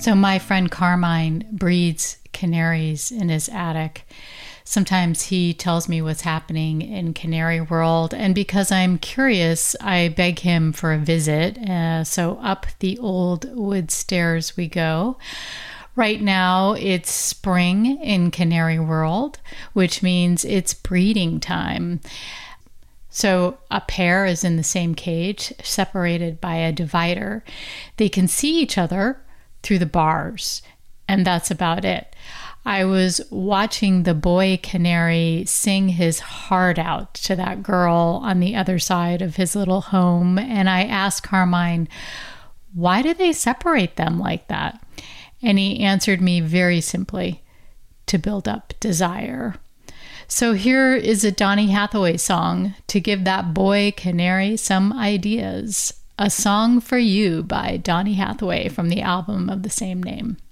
So my friend Carmine breeds canaries in his attic. Sometimes he tells me what's happening in canary world, and because I'm curious, I beg him for a visit. So up the old wood stairs we go. Right now, it's spring in canary world, which means it's breeding time. So a pair is in the same cage, separated by a divider. They can see each other through the bars, and that's about it. I was watching the boy canary sing his heart out to that girl on the other side of his little home, and I asked Carmine, why do they separate them like that? And he answered me very simply, to build up desire. So here is a Donny Hathaway song to give that boy canary some ideas. A Song for You by Donny Hathaway from the album of the same name.